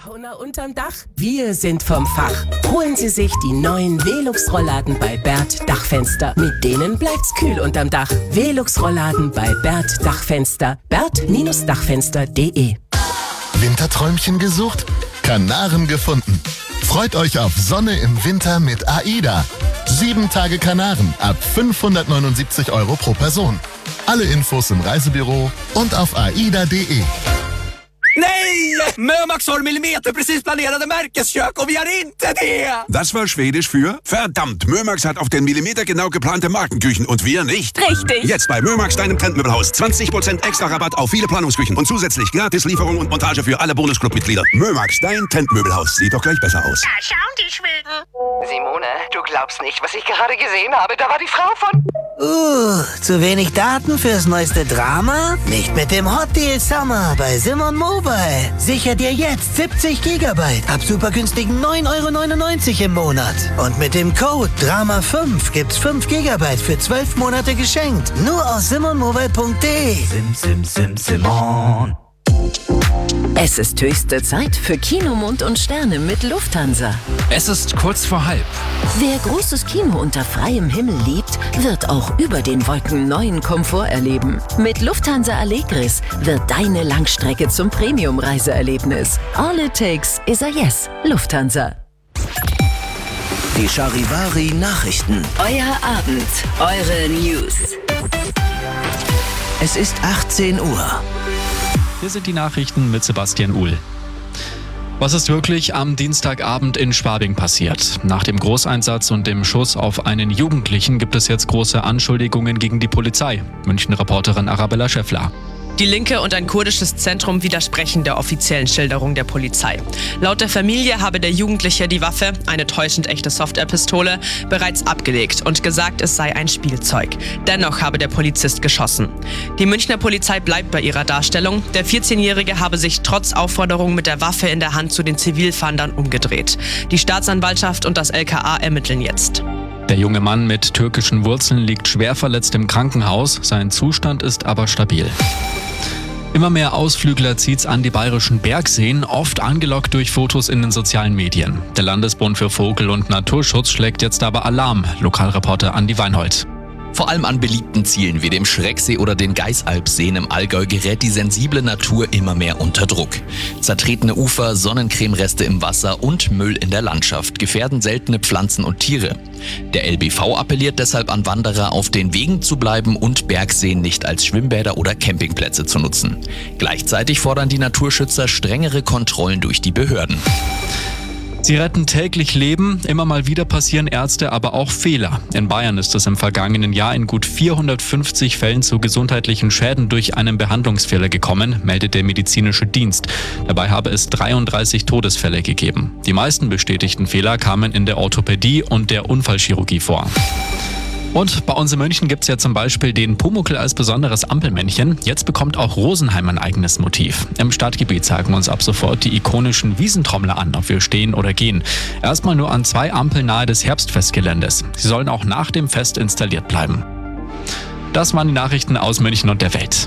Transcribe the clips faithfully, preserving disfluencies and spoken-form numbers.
Sauna unterm Dach? Wir sind vom Fach. Holen Sie sich die neuen Velux-Rollladen bei Bert Dachfenster. Mit denen bleibt's kühl unterm Dach. Velux-Rollladen bei Bert Dachfenster. bert Dachfenster punkt de. Winterträumchen gesucht? Kanaren gefunden. Freut euch auf Sonne im Winter mit AIDA. Sieben Tage Kanaren ab fünfhundertneunundsiebzig Euro pro Person. Alle Infos im Reisebüro und auf aida punkt de. Nej! Mömax har millimeter precis planerade Märkeskök och vi har inte det! Das war Schwedisch für verdammt, Mömax hat auf den Millimeter genau geplante Markenküchen und wir nicht. Richtig. Jetzt bei Mömax, deinem Trendmöbelhaus. zwanzig Prozent extra Rabatt auf viele Planungsküchen und zusätzlich gratis Lieferung und Montage für alle Bonusclub-Mitglieder. Mömax, dein Trendmöbelhaus. Sieht doch gleich besser aus. Da schauen die Schweden. Simone, du glaubst nicht, was ich gerade gesehen habe. Da war die Frau von... Uh, zu wenig Daten fürs neueste Drama? Nicht mit dem Hot Deal Summer bei Simon Mobile. Sicher dir jetzt siebzig Gigabyte ab super günstigen neun Euro neunundneunzig im Monat. Und mit dem Code Drama fünf gibt's fünf Gigabyte für zwölf Monate geschenkt. Nur aus simon mobile punkt de. Sim, sim, sim, Simon. Es ist höchste Zeit für Kinomond und Sterne mit Lufthansa. Es ist kurz vor halb. Wer großes Kino unter freiem Himmel liebt, wird auch über den Wolken neuen Komfort erleben. Mit Lufthansa Allegris wird deine Langstrecke zum Premium-Reiseerlebnis. All it takes is a yes. Lufthansa. Die Charivari-Nachrichten. Euer Abend, eure News. Es ist achtzehn Uhr. Hier sind die Nachrichten mit Sebastian Uhl. Was ist wirklich am Dienstagabend in Schwabing passiert? Nach dem Großeinsatz und dem Schuss auf einen Jugendlichen gibt es jetzt große Anschuldigungen gegen die Polizei. München-Reporterin Arabella Schäffler. Die Linke und ein kurdisches Zentrum widersprechen der offiziellen Schilderung der Polizei. Laut der Familie habe der Jugendliche die Waffe, eine täuschend echte Software-Pistole, bereits abgelegt und gesagt, es sei ein Spielzeug. Dennoch habe der Polizist geschossen. Die Münchner Polizei bleibt bei ihrer Darstellung. Der vierzehnjährige habe sich trotz Aufforderung mit der Waffe in der Hand zu den Zivilfahndern umgedreht. Die Staatsanwaltschaft und das L K A ermitteln jetzt. Der junge Mann mit türkischen Wurzeln liegt schwer verletzt im Krankenhaus. Sein Zustand ist aber stabil. Immer mehr Ausflügler zieht's an die bayerischen Bergseen, oft angelockt durch Fotos in den sozialen Medien. Der Landesbund für Vogel- und Naturschutz schlägt jetzt aber Alarm. Lokalreporter Andi Weinhold. Vor allem an beliebten Zielen wie dem Schrecksee oder den Geisalpseen im Allgäu gerät die sensible Natur immer mehr unter Druck. Zertretene Ufer, Sonnencremereste im Wasser und Müll in der Landschaft gefährden seltene Pflanzen und Tiere. Der L B V appelliert deshalb an Wanderer, auf den Wegen zu bleiben und Bergseen nicht als Schwimmbäder oder Campingplätze zu nutzen. Gleichzeitig fordern die Naturschützer strengere Kontrollen durch die Behörden. Sie retten täglich Leben, immer mal wieder passieren Ärzte aber auch Fehler. In Bayern ist es im vergangenen Jahr in gut vierhundertfünfzig Fällen zu gesundheitlichen Schäden durch einen Behandlungsfehler gekommen, meldet der medizinische Dienst. Dabei habe es dreiunddreißig Todesfälle gegeben. Die meisten bestätigten Fehler kamen in der Orthopädie und der Unfallchirurgie vor. Und bei uns in München gibt es ja zum Beispiel den Pumuckl als besonderes Ampelmännchen. Jetzt bekommt auch Rosenheim ein eigenes Motiv. Im Stadtgebiet zeigen uns ab sofort die ikonischen Wiesentrommler an, ob wir stehen oder gehen. Erstmal nur an zwei Ampeln nahe des Herbstfestgeländes. Sie sollen auch nach dem Fest installiert bleiben. Das waren die Nachrichten aus München und der Welt.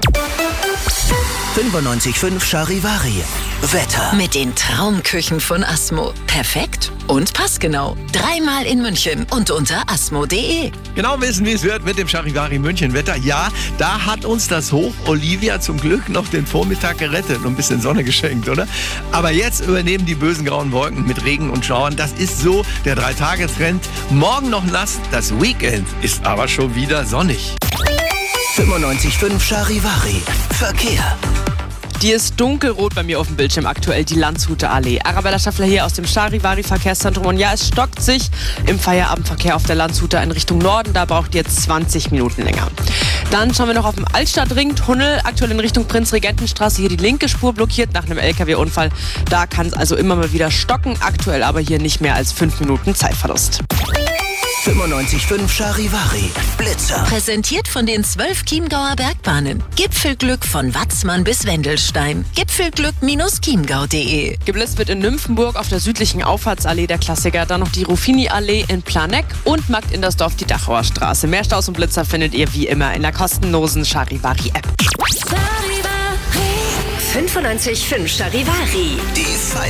fünfundneunzig Komma fünf Charivari. Wetter. Mit den Traumküchen von Asmo. Perfekt und passgenau. Dreimal in München und unter asmo punkt de. Genau wissen, wie es wird mit dem Charivari München Wetter. Ja, da hat uns das Hoch Olivia zum Glück noch den Vormittag gerettet und ein bisschen Sonne geschenkt, oder? Aber jetzt übernehmen die bösen grauen Wolken mit Regen und Schauern. Das ist so der Drei-Tage-Trend. Morgen noch nass, das Weekend ist aber schon wieder sonnig. fünfundneunzig Komma fünf Charivari. Verkehr. Die ist dunkelrot bei mir auf dem Bildschirm aktuell, die Landshuter Allee. Arabella Schaffler hier aus dem Charivari Verkehrszentrum. Und ja, es stockt sich im Feierabendverkehr auf der Landshuter in Richtung Norden. Da braucht ihr jetzt zwanzig Minuten länger. Dann schauen wir noch auf dem Altstadtring-Tunnel, aktuell in Richtung Prinzregentenstraße. Hier die linke Spur blockiert nach einem L K W-Unfall. Da kann es also immer mal wieder stocken. Aktuell aber hier nicht mehr als fünf Minuten Zeitverlust. fünfundneunzig Komma fünf Charivari. Blitzer. Präsentiert von den zwölf Chiemgauer Bergbahnen. Gipfelglück von Watzmann bis Wendelstein. Gipfelglück Chiemgau punkt de. Geblitzt wird in Nymphenburg auf der südlichen Auffahrtsallee der Klassiker. Dann noch die Ruffini-Allee in Planegg und Markt-Indersdorf die Dachauer Straße. Mehr Staus und Blitzer findet ihr wie immer in der kostenlosen Charivari-App. fünfundneunzig Komma fünf Charivari. Die